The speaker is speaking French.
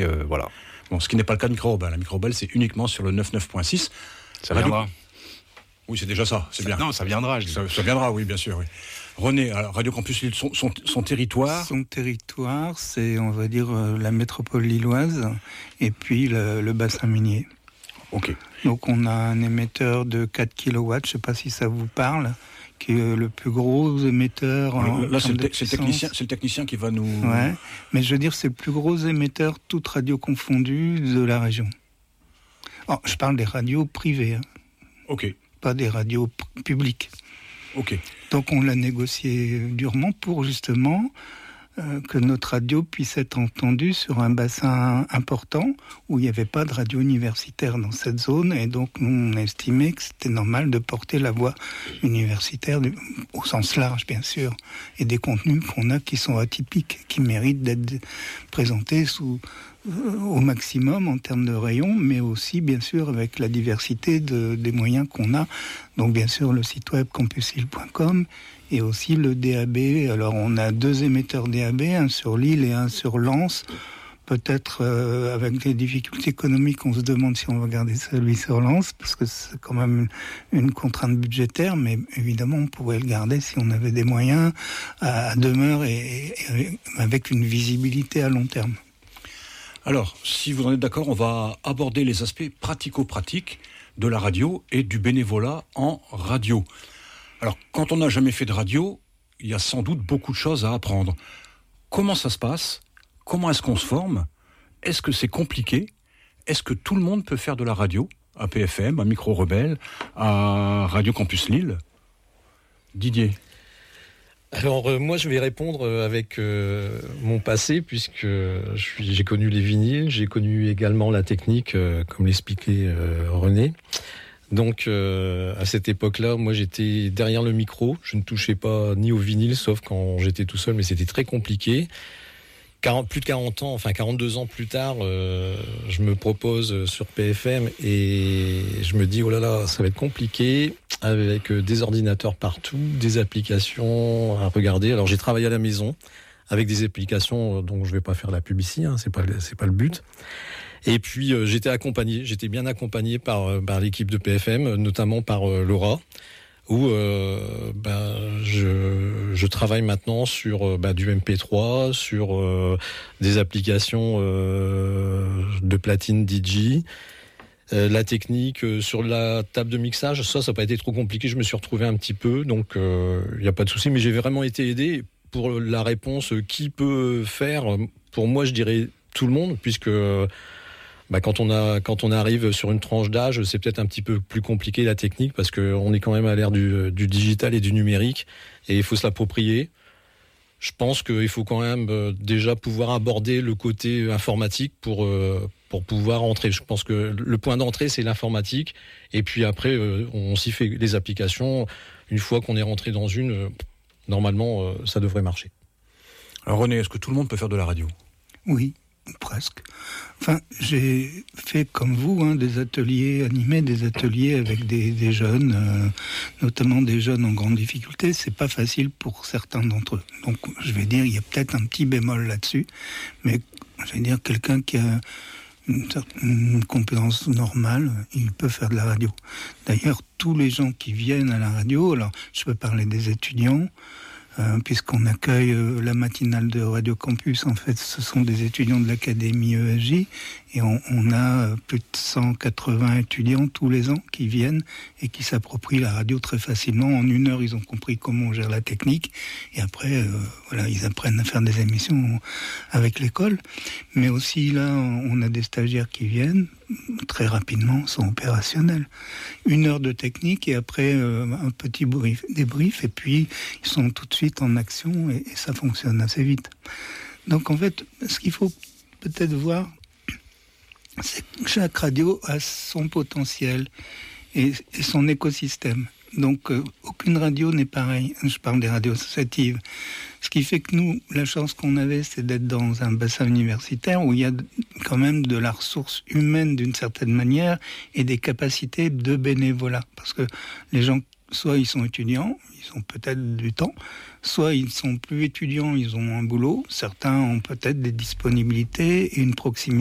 mais voilà. Bon, ce qui n'est pas le cas de Micro-Rebelle. La Micro-Rebelle, c'est uniquement sur le 99.6. Ça viendra. Oui, c'est déjà ça, c'est bien. Non, ça viendra, je dis. Ça viendra, oui, bien sûr, oui. René, Radio Campus Lille, son territoire. Son territoire, c'est, on va dire, la métropole lilloise et puis le bassin minier. Ok. Donc on a un émetteur de 4 kW, je ne sais pas si ça vous parle, qui est le plus gros émetteur. Là, c'est le technicien qui va nous... Ouais, mais je veux dire, c'est le plus gros émetteur, toute radio confondue, de la région. Oh, je parle des radios privées, hein. Ok. Pas des radios publiques. Ok. Donc on l'a négocié durement pour justement que notre radio puisse être entendue sur un bassin important où il n'y avait pas de radio universitaire dans cette zone, et donc nous on a estimé que c'était normal de porter la voix universitaire au sens large bien sûr, et des contenus qu'on a qui sont atypiques, qui méritent d'être présentés au maximum en termes de rayons, mais aussi bien sûr avec la diversité des moyens qu'on a. Donc bien sûr le site web campuslille.com et aussi le DAB. Alors on a 2 émetteurs DAB, un sur Lille et un sur Lens. Peut-être avec des difficultés économiques, on se demande si on va garder celui sur Lens, parce que c'est quand même une contrainte budgétaire, mais évidemment on pourrait le garder si on avait des moyens à demeure et avec une visibilité à long terme. Alors, si vous en êtes d'accord, on va aborder les aspects pratico-pratiques de la radio et du bénévolat en radio. Alors, quand on n'a jamais fait de radio, il y a sans doute beaucoup de choses à apprendre. Comment ça se passe ? Comment est-ce qu'on se forme ? Est-ce que c'est compliqué ? Est-ce que tout le monde peut faire de la radio ? À PFM, à Micro-Rebelle, à Radio Campus Lille ? Didier ? Alors moi je vais répondre avec mon passé, puisque j'ai connu les vinyles, j'ai connu également la technique, comme l'expliquait René. Donc à cette époque-là, moi j'étais derrière le micro, je ne touchais pas ni au vinyle, sauf quand j'étais tout seul, mais c'était très compliqué. Plus de 40 ans, enfin 42 ans plus tard, je me propose sur PFM et je me dis, oh là là, ça va être compliqué, avec des ordinateurs partout, des applications à regarder. Alors j'ai travaillé à la maison avec des applications dont je vais pas faire la publicité, hein, c'est pas le but. Et puis j'étais bien accompagné par l'équipe de PFM, notamment par Laura, où je travaille maintenant sur du MP3, sur des applications de platine DJ. La technique sur la table de mixage, ça n'a pas été trop compliqué, je me suis retrouvé un petit peu, donc il n'y a pas de souci, mais j'ai vraiment été aidé. Pour la réponse, qui peut faire ? Pour moi, je dirais tout le monde, puisque quand on arrive sur une tranche d'âge, c'est peut-être un petit peu plus compliqué la technique, parce qu'on est quand même à l'ère du digital et du numérique, et il faut se l'approprier. Je pense qu'il faut quand même déjà pouvoir aborder le côté informatique pour pouvoir entrer. Je pense que le point d'entrée, c'est l'informatique, et puis après, on s'y fait les applications. Une fois qu'on est rentré dans une, normalement, ça devrait marcher. Alors René, est-ce que tout le monde peut faire de la radio ? Oui. Presque. Enfin, j'ai fait comme vous des ateliers animés, des ateliers avec des jeunes, notamment des jeunes en grande difficulté. C'est pas facile pour certains d'entre eux. Donc, je vais dire, il y a peut-être un petit bémol là-dessus, mais je vais dire quelqu'un qui a une compétence normale, il peut faire de la radio. D'ailleurs, tous les gens qui viennent à la radio, alors je peux parler des étudiants. Puisqu'on accueille la matinale de Radio Campus, en fait, ce sont des étudiants de l'Académie ESJ, et on a plus de 180 étudiants tous les ans qui viennent et qui s'approprient la radio très facilement. En 1 heure, ils ont compris comment on gère la technique, et après, ils apprennent à faire des émissions avec l'école. Mais aussi, là, on a des stagiaires qui viennent, très rapidement, sont opérationnels. 1 heure de technique, et après, un petit débrief, et puis, ils sont tout de suite en action, et ça fonctionne assez vite. Donc, en fait, ce qu'il faut peut-être voir, c'est que chaque radio a son potentiel et son écosystème. Donc, aucune radio n'est pareille. Je parle des radios associatives. Ce qui fait que nous, la chance qu'on avait, c'est d'être dans un bassin universitaire où il y a quand même de la ressource humaine d'une certaine manière et des capacités de bénévolat. Parce que les gens, soit ils sont étudiants, ils ont peut-être du temps, soit ils sont plus étudiants, ils ont un boulot. Certains ont peut-être des disponibilités et une proximité